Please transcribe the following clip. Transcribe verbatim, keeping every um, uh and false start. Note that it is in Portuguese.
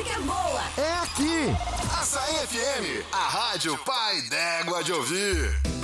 música boa é aqui. Açaí F M, a rádio pai d'égua de ouvir.